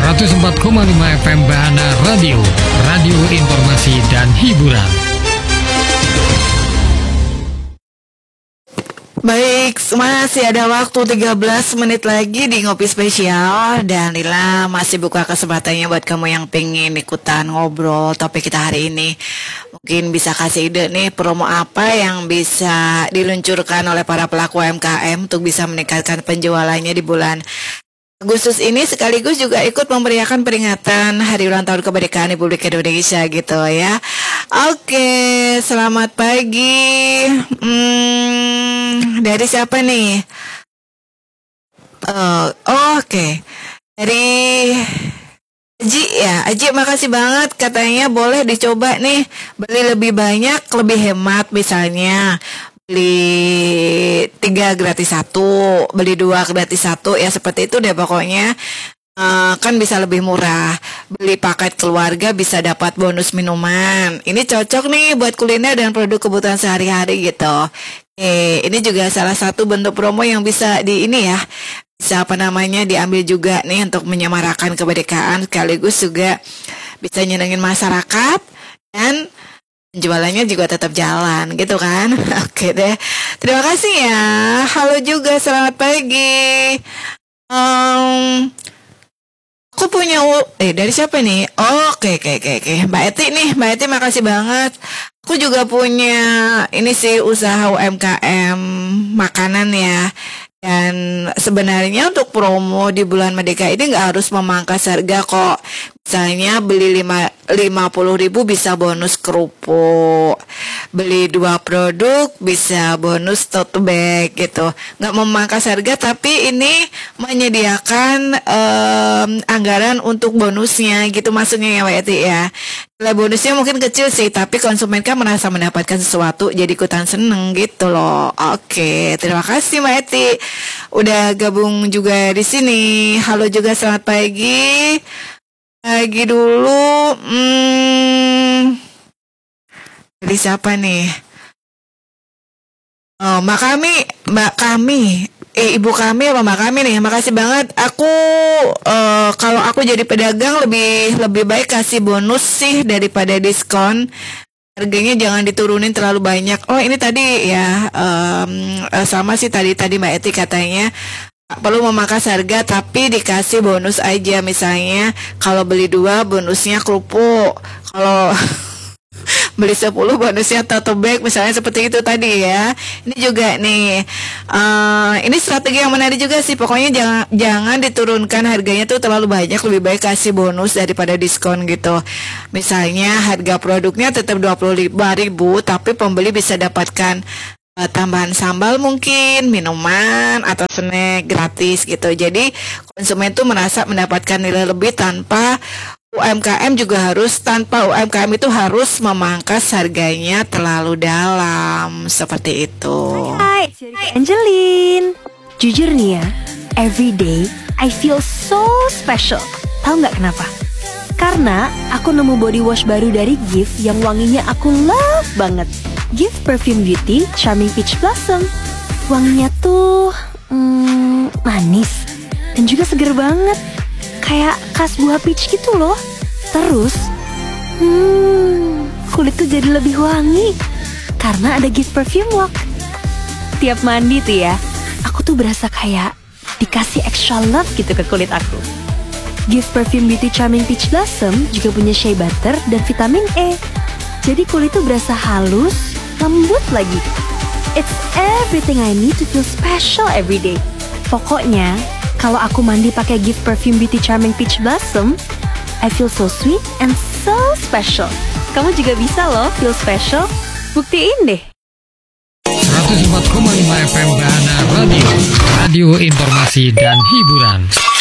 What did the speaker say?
104,5 FM Bahana Radio, radio informasi dan hiburan. Baik, masih ada waktu 13 menit lagi di Ngopi Spesial. Dan Lila masih buka kesempatannya buat kamu yang pengen ikutan ngobrol topik kita hari ini. Mungkin bisa kasih ide nih promo apa yang bisa diluncurkan oleh para pelaku UMKM untuk bisa meningkatkan penjualannya di bulan Agustus ini, sekaligus juga ikut memeriahkan peringatan Hari Ulang Tahun Kemerdekaan Republik Indonesia gitu ya. Oke, selamat pagi. Dari siapa nih? Oke. Dari Aji ya. Aji, makasih banget, katanya boleh dicoba nih beli lebih banyak, lebih hemat. Misalnya beli 3 gratis 1, beli 2 gratis 1, ya seperti itu deh pokoknya. Kan bisa lebih murah. Beli paket keluarga bisa dapat bonus minuman. Ini cocok nih buat kuliner dan produk kebutuhan sehari-hari gitu. Ini juga salah satu bentuk promo yang bisa bisa diambil juga nih untuk menyemarakan kemerdekaan, sekaligus juga bisa nyenengin masyarakat dan jualannya juga tetap jalan gitu kan. Oke deh, terima kasih ya. Halo juga, selamat pagi. Aku punya dari siapa nih? Oke. Mbak Eti nih, Mbak Eti makasih banget. Aku juga punya ini sih usaha UMKM makanan ya. Dan sebenarnya untuk promo di bulan Merdeka ini nggak harus memangkas harga kok. Misalnya beli 50.000 bisa bonus kerupuk. Beli 2 produk bisa bonus tote bag gitu. Nggak memangkas harga, tapi ini menyediakan anggaran untuk bonusnya gitu maksudnya ya WT ya. Nilai bonusnya mungkin kecil sih, tapi konsumen kan merasa mendapatkan sesuatu, jadi ikutan seneng gitu loh. Oke, terima kasih Mbak Eti udah gabung juga di sini. Halo juga, selamat pagi. Pagi dulu. Dari siapa nih? Oh, Mbak Kami. Ibu kami apa Mbak Kami nih? Makasih banget. Aku kalau aku jadi pedagang lebih baik kasih bonus sih daripada diskon. Harganya jangan diturunin terlalu banyak. Oh, ini tadi ya sama sih tadi Mbak Eti katanya perlu memangkas harga tapi dikasih bonus aja. Misalnya kalau beli 2 bonusnya kerupuk. Kalau beli 10 bonusnya tote bag, misalnya seperti itu tadi ya. Ini juga nih ini strategi yang menarik juga sih. Pokoknya jangan diturunkan harganya tuh terlalu banyak, lebih baik kasih bonus daripada diskon gitu. Misalnya harga produknya tetap 25.000, tapi pembeli bisa dapatkan tambahan sambal mungkin, minuman atau snack gratis gitu. Jadi konsumen tuh merasa mendapatkan nilai lebih tanpa UMKM itu harus memangkas harganya terlalu dalam, seperti itu. Hai, Angelin. Jujur nih ya, every day I feel so special. Tahu nggak kenapa? Karena aku nemu body wash baru dari Gift yang wanginya aku love banget. Gift Perfume Beauty Charming Peach Blossom. Wanginya tuh manis dan juga seger banget. Kayak khas buah peach gitu loh. Terus kulit tuh jadi lebih wangi karena ada Gift Perfume Walk. Tiap mandi tuh ya, aku tuh berasa kayak dikasih extra love gitu ke kulit aku. Gift Perfume Beauty Charming Peach Blossom juga punya shea butter dan vitamin E. Jadi kulit tuh berasa halus, lembut lagi. It's everything I need to feel special every day. Pokoknya kalau aku mandi pakai Gift Perfume Beauty Charming Peach Blossom, I feel so sweet and so special. Kamu juga bisa loh feel special. Buktiin deh. 104,5 FM Bahana Radio, radio informasi dan hiburan.